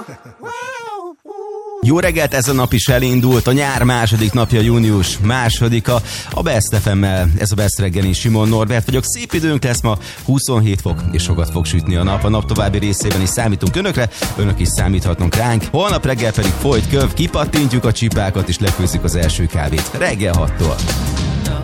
Jó reggelt, ez a nap is elindult, a nyár második napja, június másodika, a Best FM-mel, ez a Best reggeli, Simon Norbert vagyok, szép időnk lesz ma, 27 fok, és sokat fog sütni a nap további részében is számítunk önökre, önök is számíthatnak ránk, holnap reggel pedig folyt köv, kipattintjuk a csipákat és lefőzzük az első kávét, reggel 6-tól.